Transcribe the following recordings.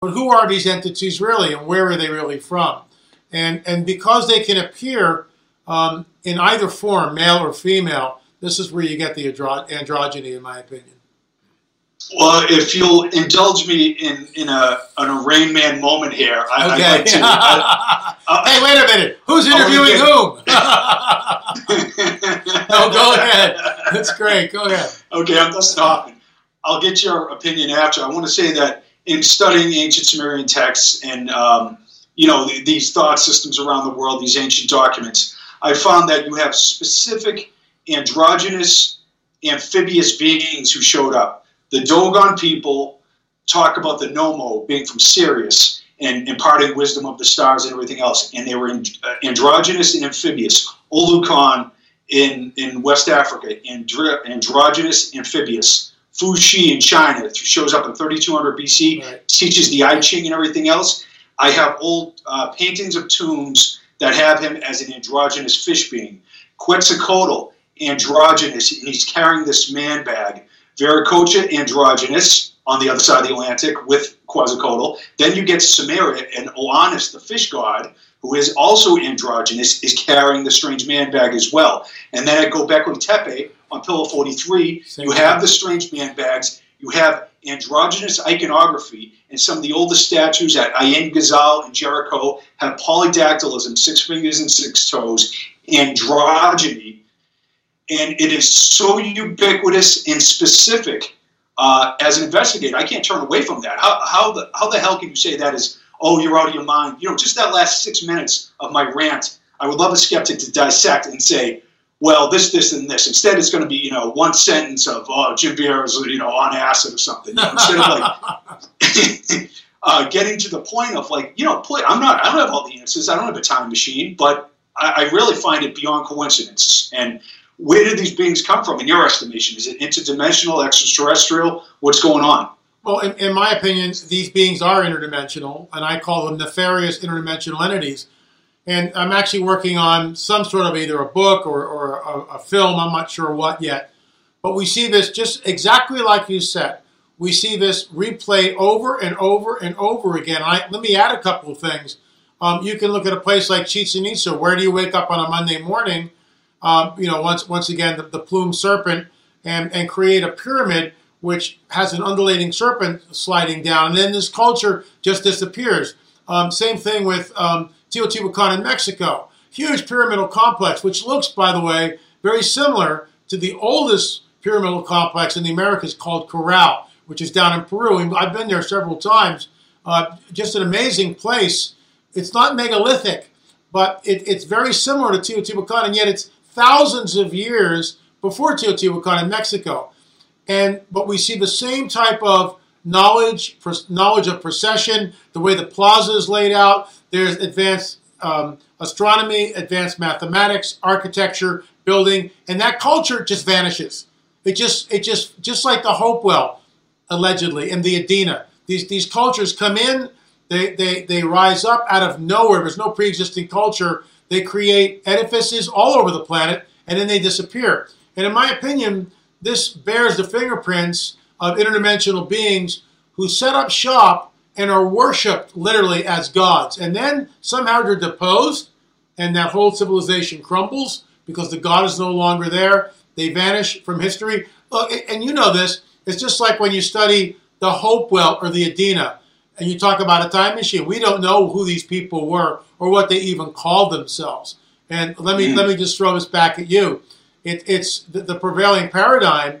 but who are these entities really, and where are they really from? And because they can appear in either form, male or female, this is where you get the androgyny, in my opinion. Well, if you'll indulge me in an Rain Man moment here, I'd like to. Hey, wait a minute. Who's interviewing whom? No, go ahead. That's great. Go ahead. Okay, I'm done talking. I'll get your opinion after. I want to say that in studying ancient Sumerian texts and these thought systems around the world, these ancient documents, I found that you have specific androgynous amphibious beings who showed up. The Dogon people talk about the Nomo being from Sirius and imparting wisdom of the stars and everything else, and they were androgynous and amphibious. Olukan in West Africa, androgynous, amphibious. Fu Xi in China, who shows up in 3200 BC, right, teaches the I Ching and everything else. I have old paintings of tombs that have him as an androgynous fish being. Quetzalcoatl, androgynous, and he's carrying this man bag. Viracocha, androgynous, on the other side of the Atlantic with Quetzalcoatl. Then you get Sumeria, and Oannes, the fish god, who is also androgynous, is carrying the strange man bag as well. And then at Göbekli Tepe, on Pillar 43, you have the strange man bags, you have androgynous iconography, and some of the oldest statues at Ain Ghazal and Jericho have polydactylism, 6 fingers and 6 toes, androgyny. And it is so ubiquitous and specific. As an investigator, I can't turn away from that. How the hell can you say that is, oh, you're out of your mind? Just that last 6 minutes of my rant, I would love a skeptic to dissect and say, well, this, and this. Instead, it's going to be, one sentence of, oh, Jim Beer is, on acid or something. Instead of getting to the point of I don't have all the answers. I don't have a time machine, but I really find it beyond coincidence. And where did these beings come from, in your estimation? Is it interdimensional, extraterrestrial? What's going on? Well, in my opinion, these beings are interdimensional, and I call them nefarious interdimensional entities. And I'm actually working on some sort of either a book or a film, I'm not sure what yet. But we see this just exactly like you said. We see this replayed over and over and over again. Let me add a couple of things. You can look at a place like Chichen Itza. Where do you wake up on a Monday morning? Once again, the plumed serpent, and create a pyramid which has an undulating serpent sliding down, and then this culture just disappears. Same thing with Teotihuacan in Mexico. Huge pyramidal complex, which looks, by the way, very similar to the oldest pyramidal complex in the Americas called Corral, which is down in Peru. And I've been there several times. Just an amazing place. It's not megalithic, but it's very similar to Teotihuacan, and yet it's thousands of years before Teotihuacan in Mexico. But we see the same type of knowledge of precession, the way the plaza is laid out. There's advanced astronomy, advanced mathematics, architecture, building, and that culture just vanishes. It just like the Hopewell, allegedly, and the Adena. These cultures come in, they rise up out of nowhere. There's no pre-existing culture. They create edifices all over the planet, and then they disappear. And in my opinion, this bears the fingerprints of interdimensional beings who set up shop and are worshipped literally as gods. And then somehow they're deposed, and that whole civilization crumbles because the god is no longer there. They vanish from history. Look, and you know this, it's just like when you study the Hopewell or the Adena, and you talk about a time machine. We don't know who these people were or what they even called themselves. And let me just throw this back at you. It's the prevailing paradigm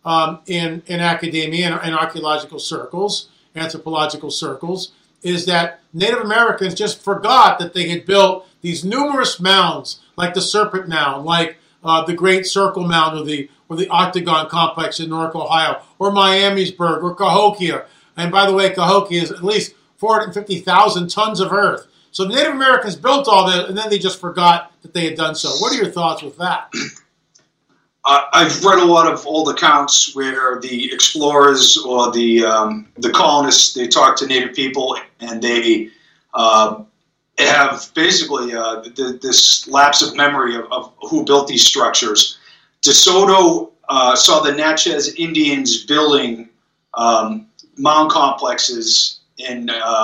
in academia and archaeological circles, anthropological circles, is that Native Americans just forgot that they had built these numerous mounds, like the Serpent Mound, like the Great Circle Mound or the Octagon Complex in Newark, Ohio, or Miamisburg, or Cahokia. And by the way, Cahokia is at least 450,000 tons of earth. So the Native Americans built all that, and then they just forgot that they had done so. What are your thoughts with that? I've read a lot of old accounts where the explorers or the colonists, they talk to Native people, and they have basically this lapse of memory of who built these structures. De Soto saw the Natchez Indians building mound complexes in